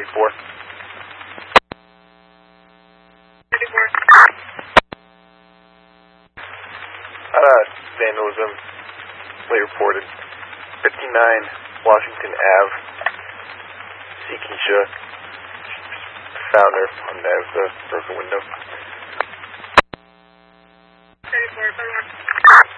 34. 34. Vandalism, late reported. 59 Washington Ave. See Keisha. Found her on the broken window.